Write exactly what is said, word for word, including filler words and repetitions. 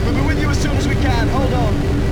We'll be with you as soon as we can. Hold on.